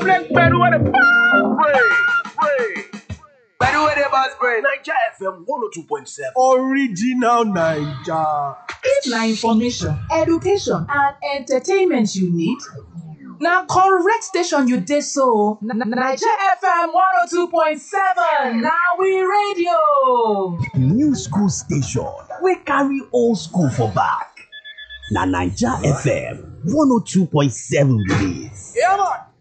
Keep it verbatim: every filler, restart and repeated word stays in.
black better with a brain. Better with the boss brain. Niger F M one oh two point seven. Original Naija. If na information, education and entertainment you need, na correct station you dey so. Naija F M one oh two point seven na we radio. New school station wey carry old school for back. Na Naija F M one oh two point seven be dis. Yeah, man.